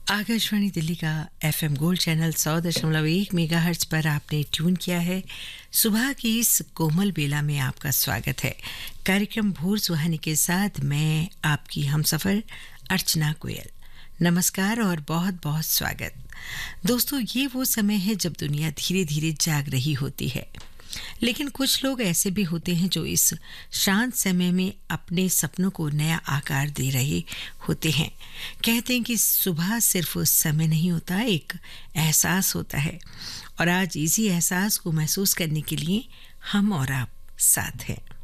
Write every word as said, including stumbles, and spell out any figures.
आकाशवाणी दिल्ली का FM gold channel सौ दशमलव एक मेगाहर्ट्ज पर आपने ट्यून किया है। सुबह की इस कोमल बेला में आपका स्वागत है। कार्यक्रम भोर सुहानी के साथ मैं आपकी हमसफर अर्चना गोयल। नमस्कार और बहुत बहुत स्वागत। दोस्तों, ये वो समय है जब दुनिया धीरे धीरे जाग रही होती है, लेकिन कुछ लोग ऐसे भी होते हैं जो इस शांत समय में अपने सपनों को नया आकार दे रहे होते हैं। कहते हैं कि सुबह सिर्फ उस समय नहीं होता, एक एहसास होता है। और आज इसी एहसास को महसूस करने के लिए हम और आप साथ हैं।